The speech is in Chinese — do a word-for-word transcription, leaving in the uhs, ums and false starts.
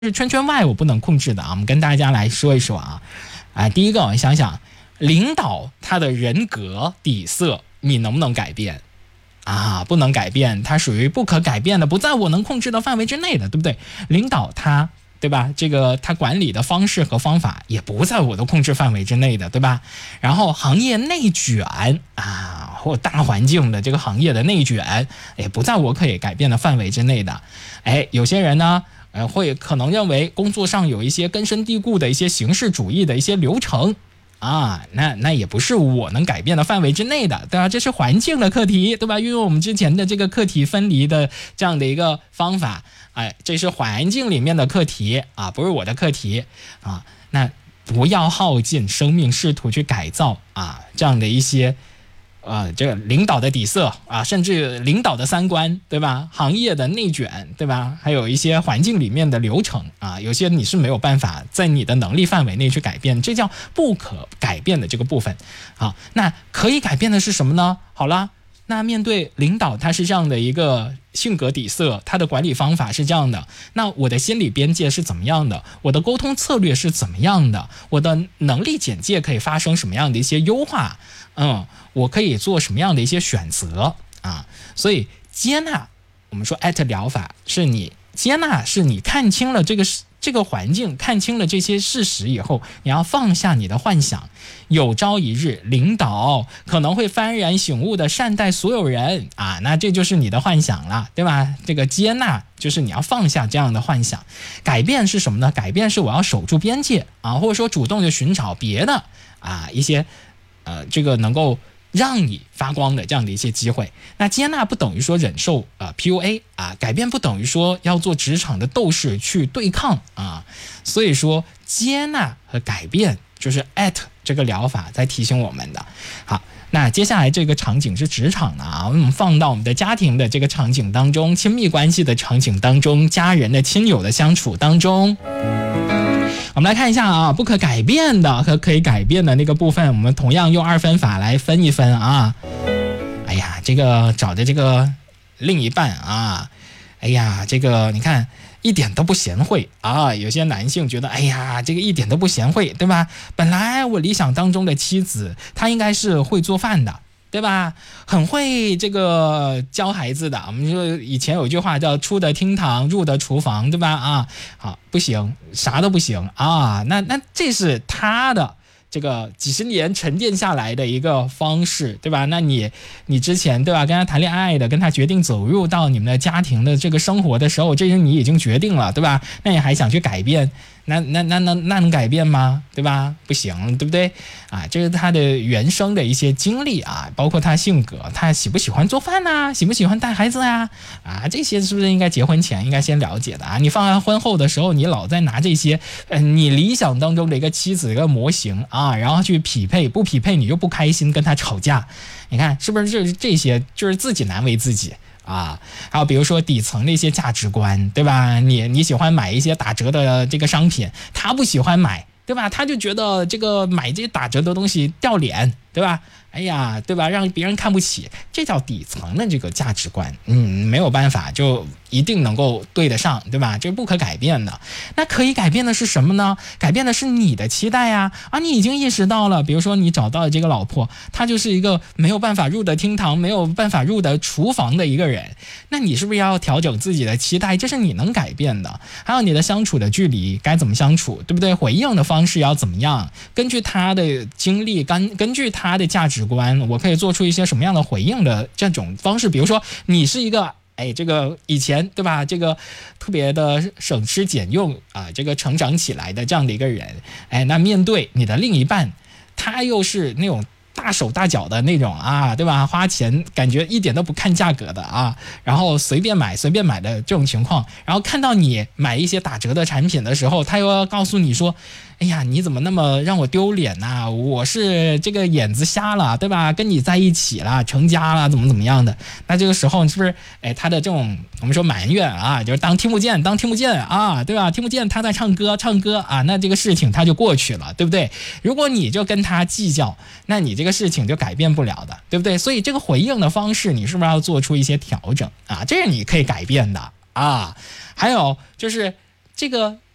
是圈圈外我不能控制的啊。我们跟大家来说一说啊，啊，第一个我想想，领导他的人格底色你能不能改变啊？不能改变，它属于不可改变的，不在我能控制的范围之内的，对不对？领导他对吧？这个他管理的方式和方法也不在我的控制范围之内的，对吧？然后行业内卷啊，或大环境的这个行业的内卷也不在我可以改变的范围之内的。哎，有些人呢呃，会可能认为工作上有一些根深蒂固的一些形式主义的一些流程啊，那那也不是我能改变的范围之内的，对吧？这是环境的课题，对吧？因为我们之前的这个课题分离的这样的一个方法，哎，这是环境里面的课题啊，不是我的课题啊。那不要耗尽生命试图去改造啊这样的一些呃，这个领导的底色啊，甚至领导的三观，对吧？行业的内卷，对吧？还有一些环境里面的流程啊，有些你是没有办法在你的能力范围内去改变，这叫不可改变的这个部分。好，那可以改变的是什么呢？好了，那面对领导他是这样的一个性格底色，他的管理方法是这样的，那我的心理边界是怎么样的？我的沟通策略是怎么样的？我的能力简介可以发生什么样的一些优化？嗯，我可以做什么样的一些选择啊？所以接纳，我们说 A T 疗法是你接纳，是你看清了这个这个环境，看清了这些事实以后，你要放下你的幻想。有朝一日，领导可能会幡然醒悟的善待所有人啊，那这就是你的幻想了，对吧？这个接纳就是你要放下这样的幻想。改变是什么呢？改变是我要守住边界啊，或者说主动的寻找别的啊一些。呃，这个能够让你发光的这样的一些机会。那接纳不等于说忍受呃 P U A 啊，改变不等于说要做职场的斗士去对抗啊。所以说接纳和改变就是 A T 这个疗法在提醒我们的。好，那接下来这个场景是职场的啊，我们放到我们的家庭的这个场景当中，亲密关系的场景当中，家人的亲友的相处当中。我们来看一下啊，不可改变的和可以改变的那个部分，我们同样用二分法来分一分啊。哎呀，这个找的这个另一半啊，哎呀，这个你看一点都不贤惠啊。有些男性觉得，哎呀，这个一点都不贤惠，对吧？本来我理想当中的妻子，她应该是会做饭的。对吧？很会这个教孩子的。我们说以前有句话叫出得厅堂，入得厨房，对吧？啊，好，不行，啥都不行啊。那那这是他的这个几十年沉淀下来的一个方式，对吧？那你你之前对吧，跟他谈恋爱的，跟他决定走入到你们的家庭的这个生活的时候，这是你已经决定了，对吧？那你还想去改变？那那那那那能改变吗？对吧？不行，对不对？啊，这是他的原生的一些经历啊，包括他性格，他喜不喜欢做饭呐、啊？喜不喜欢带孩子呀、啊？啊，这些是不是应该结婚前应该先了解的啊？你放在婚后的时候，你老在拿这些，呃，你理想当中的一个妻子一个模型啊，然后去匹配，不匹配你就不开心，跟他吵架，你看是不是就是这些，就是自己难为自己。啊，还有比如说底层的一些价值观，对吧？你你喜欢买一些打折的这个商品，他不喜欢买，对吧？他就觉得这个买这些打折的东西掉脸，对吧？哎呀，对吧？让别人看不起，这叫底层的这个价值观，嗯，没有办法就一定能够对得上，对吧？这不可改变的。那可以改变的是什么呢？改变的是你的期待呀！啊，你已经意识到了，比如说你找到的这个老婆，她就是一个没有办法入得厅堂、没有办法入得厨房的一个人，那你是不是要调整自己的期待？这是你能改变的。还有你的相处的距离该怎么相处，对不对？回应的方式要怎么样？根据他的经历，根根据他的价值观，我可以做出一些什么样的回应的这种方式？比如说，你是一个。哎，这个以前对吧？这个特别的省吃俭用啊，这个成长起来的这样的一个人，哎，那面对你的另一半，他又是那种大手大脚的那种啊，对吧？花钱感觉一点都不看价格的啊，然后随便买随便买的这种情况，然后看到你买一些打折的产品的时候，他又要告诉你说，哎呀，你怎么那么让我丢脸呐、啊？我是这个眼子瞎了，对吧？跟你在一起了，成家了，怎么怎么样的？那这个时候是不是，哎，他的这种我们说埋怨啊，就是当听不见，当听不见啊，对吧？听不见他在唱歌，唱歌啊，那这个事情他就过去了，对不对？如果你就跟他计较，那你这个事情就改变不了的，对不对？所以这个回应的方式，你是不是要做出一些调整啊？这是你可以改变的啊。还有就是这个